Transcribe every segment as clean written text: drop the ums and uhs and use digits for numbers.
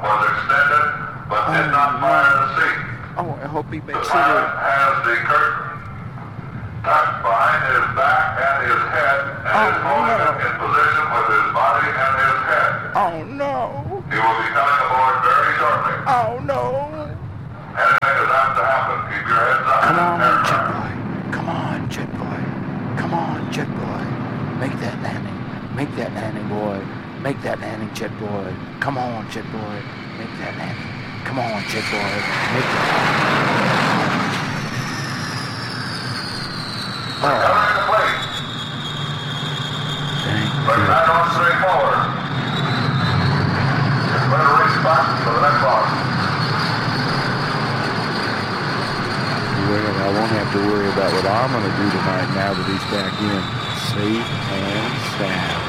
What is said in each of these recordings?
was extended but did not fire the seat. Oh, I hope he The makes it. pilot has the curtain tucked behind his back and his head and is holding it in position with his body and his head. Oh, no. He will be coming aboard very shortly. Oh, no. Anything is apt to happen. Keep your heads up. Come on, and Jet Boy. Come on, Jet Boy. Come on, Jet Boy. Make that landing. Make that landing, boy. Make that landing, Jet Boy. Come on, Jet Boy. Make that landing. Come on, Jet Boy. Make that landing. Recovering the plate. Thank But you. back on straight forward. It's better race back for the next one. Well, I won't have to worry about what I'm going to do tonight now that he's back in. Safe and sound.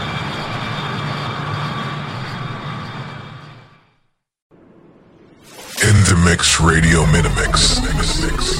In the Mix Radio Minimix.